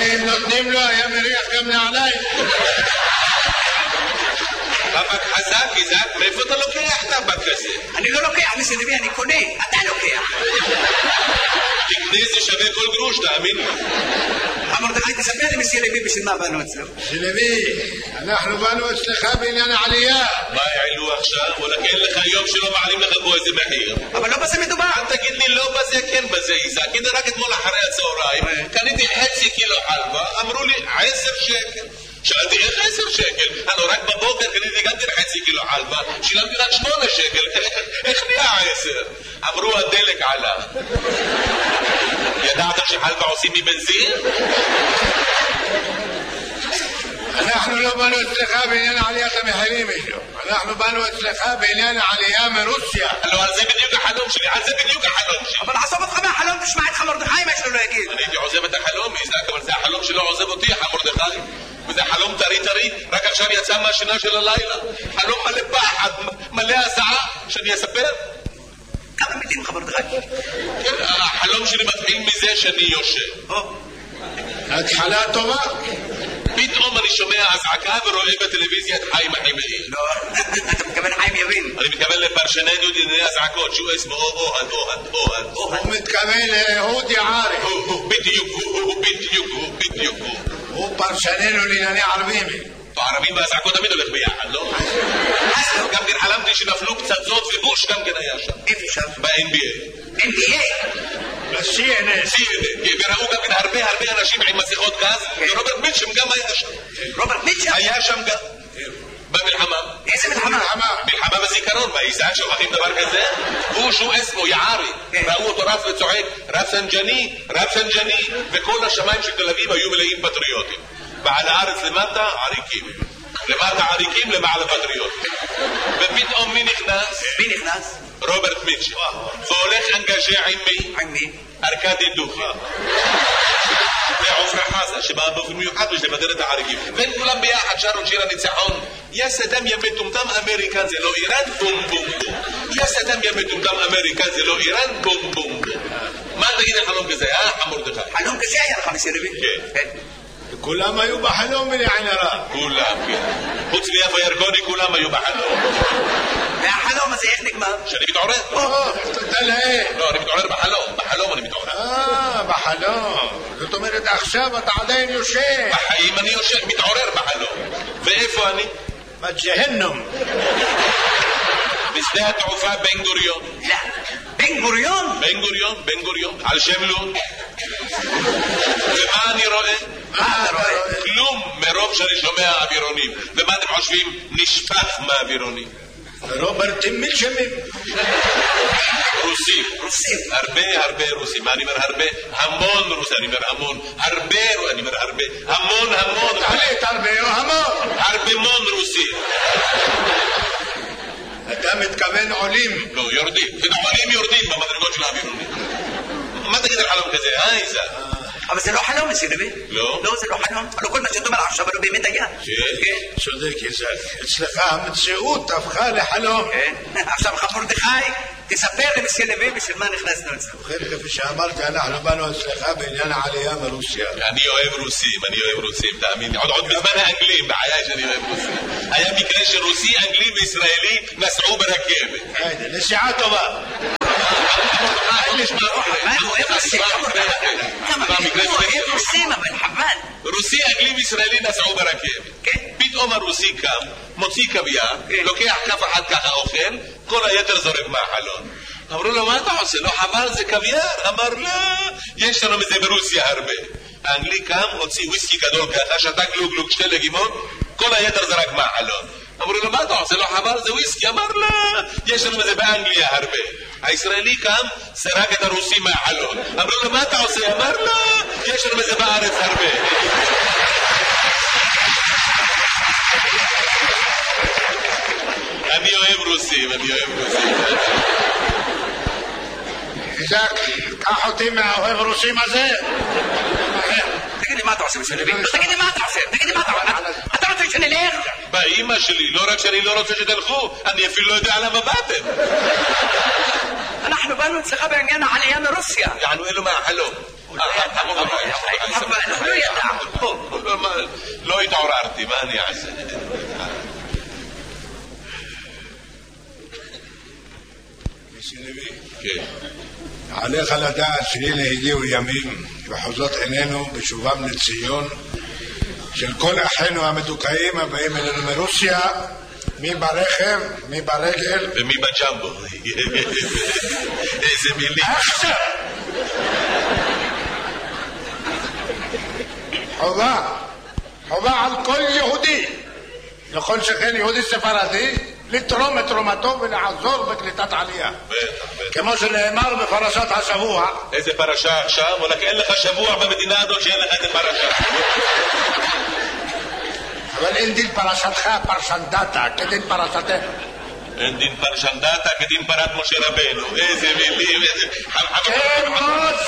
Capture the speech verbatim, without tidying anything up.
אם נותנים לו היה מריח גם נעליים. טבק חזק, איזק, מאיפה אתה לוקח טבק כזה? אני לא לוקח, מסי לוי, אני קונה, אתה לוקח. תקנה זה שווה כל גרוש, תאמין לי. מרדכי, תספר לי מסי לוי בשביל מה באנו אצלו. מסי לוי, אנחנו באנו אצלך בעניין העלייה. מה העלו עכשיו? וואלה, כן לך יום שלא מעלים לך פה איזה מחיר. אבל לא בזה מדובר. אל תגיד לי לא בזה, כן בזה, איזק. הנה רק אתמול אחרי הצהריים, קניתי חצי קילו חלבה, אמרו לי עשר שקל. שאלתי איך עשר שקל? הלו רק בבוקר קניתי גם חצי קילו חלבה, שילמתי רק שמונה שקל, איך נהיה עשר? אמרו הדלק עלה. ידעת שחלבה עושים מבנזין? אנחנו לא באנו אצלך בעניין עליית המחירים אישו, אנחנו באנו אצלך בעניין העלייה מרוסיה. לא, על זה בדיוק החלום שלי, על זה בדיוק החלום שלי. אבל עזוב אותך מהחלום, תשמע איתך מרדכי מה יש לו להגיד. אני הייתי עוזב את החלום, איזק, אבל זה החלום שלא עוזב אותי, מרדכי. וזה חלום טרי טרי, רק עכשיו יצא מהשינה של הלילה. חלום מלא פחד, מלא הזעה, שאני אספר? כמה מילים לך מרדכי? כן, החלום שלי מתחיל מזה שאני יושב. התחלה טובה. פתאום אני שומע הזעקה ורואה בטלוויזיה את חיים החימאי. לא, אתה מתכוון חיים יבין. אני מתכוון לפרשננו דיני הזעקות, שהוא אסמו אוהד, אוהד, אוהד. הוא מתכוון לאהוד יערי. בדיוק, הוא בדיוק, הוא בדיוק. הוא פרשננו לענייני ערבים. הערבים והזעקות תמיד הולך ביחד, לא? גם כן חלמתי שנפלו פצצות ובוש גם כן היה שם. איפה שם? ב-אן בי איי. אן בי איי? ב-סי אן אן. סי אן אן, וראו גם כן הרבה הרבה אנשים עם מסכות גז, ורוברט מיטשם גם היה שם. רוברט מיטשם? היה שם גם. במלחמה. איזה מלחמה? מלחמה בזיכרון, באיזק שוכחים דבר כזה? הוא שהוא אסמו יערי, ראו אותו רץ וצועק רפסנג'ני, רפסנג'ני, וכל השמיים של תל אביב היו מלאים פטריוטים. ועל הארץ למטה עריקים, למטה עריקים, למעלה פטריוטים. ופתאום מי נכנס? מי נכנס? רוברט מיטשם. והולך אנגז'ה עם מי? עם מי? ארקדי דוכי. ועופרה חזה שבאה באופן מיוחד בשביל לבדר את העריקים. והם כולם ביחד שרו שיר הניצחון. יא סדאם יא מטומטם אמריקה זה לא איראן, בום בום בום. יא סדאם יא מטומטם אמריקה זה לא איראן, בום בום בום. מה תגיד על חלום כזה, אה, מרדכי? חלום כזה היה לך מסי לוי? כן. כולם היו בחלום בלעין הרע. כולם, כן. חוץ מיפה ירקוני כולם היו בחלום. והחלום הזה איך נגמר? שאני מתעורר. או, תודה לאל. לא, אני מתעורר בחלום, בחלום אני מתעורר. אה, בחלום. זאת אומרת עכשיו אתה עדיין יושב. בחיים אני יושב, מתעורר בחלום. ואיפה אני? בג'הנום. בשדה התעופה בן גוריון. לא, בן גוריון? בן גוריון, בן גוריון, על שם לון. ומה אני רואה? מה אתה רואה? כלום מרוב שאני שומע אווירונים. ומה אתם חושבים? נשפך מהאווירונים. רוברט מיטשמים. רוסים. רוסים. הרבה הרבה רוסים. מה אני אומר הרבה? המון רוסים. אני אומר המון. הרבה, אני אומר הרבה. המון המון. תחליט הרבה או המון. הרבה מון רוסים. אתה מתכוון עולים. לא, יורדים. עולים יורדים במדרגות של האווירונים. מה תגיד על חלום כזה, אה, איזה? אבל זה לא חלום, מסי לוי. לא? לא, זה לא חלום. הלוא כל מה שאתה אומר עכשיו, הלוא באמת היה. כן. צודק, איזק. אצלך המציאות הפכה לחלום. כן. עכשיו לך מרדכי, תספר לי מסי לוי בשביל מה נכנסנו אצלנו. ובכן, כפי שאמרתי, אנחנו באנו אצלך בעניין העלייה מרוסיה. אני אוהב רוסים, אני אוהב רוסים, תאמין לי. עוד בזמן האנגלים, בעיה שאני אוהב רוסים. היה מקרה שרוסי, אנגלי וישראלי נסעו ברכבת. היידה, נסיעה טובה. מה הוא אוהב רוסים? כמה הוא אוהב רוסים, אבל חבל. רוסי, אנגלי וישראלי נסעו ברכבת. כן. פתאום הרוסי קם, מוציא קוויאר, לוקח כף אחת ככה אוכל, כל היתר זורק מהחלון. אמרו לו, מה אתה עושה? לא חבל, זה קוויאר. אמר, לא, יש לנו מזה ברוסיה הרבה. האנגלי קם, הוציא וויסקי גדול ככה, שתה גלוג גלוג שתי לגימות, כל היתר זרק מהחלון. אמרו לו, מה אתה עושה? לא חבל, זה וויסקי. אמר, לא, יש לנו מזה באנגליה הרבה. הישראלי קם, סרק את הרוסי מהחלון. אמרו לו, מה אתה עושה? אמר, לא, יש לנו מזה בארץ הרבה. אני אוהב רוסים, אני אוהב רוסים. איזק, קח אותי מהאוהב רוסים הזה. תגיד לי מה אתה עושה מסי לוי? תגיד לי מה אתה עושה? תגיד לי מה אתה עושה? אתה רוצה שנלך? באמא שלי, לא רק שאני לא רוצה שתלכו, אני אפילו לא יודע למה באתם. אנחנו באנו אצלך בעניין העלייה מרוסיה. יענו אלו מהחלום. אנחנו לא ידענו. התעוררתי, מה אני אעשה? כן. עליך לדעת שהנה הגיעו ימים וחוזות עינינו בשובם לציון של כל אחינו המדוכאים הבאים אלינו מרוסיה, מי ברכב, מי ברגל ומי בג'מבו. איזה מילים. עכשיו חובה חובה על כל יהודי, לכל שכן יהודי ספרדי, לתרום את תרומתו ולעזור בקליטת עלייה, כמו שנאמר בפרשת השבוע. איזה פרשה עכשיו? ולכן אין לך שבוע במדינה הזאת שאין לך איזה פרשה. אבל אין דין פרשתך פרשן דאטה כדין פרשתך. אין דין פרשן דאטה כדין פרת משה רבנו. איזה מילים, איזה... כמו